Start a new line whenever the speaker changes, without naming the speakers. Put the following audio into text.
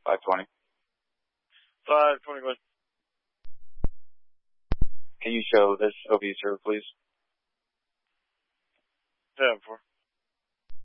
520.
521.
Can you show this OB server, please?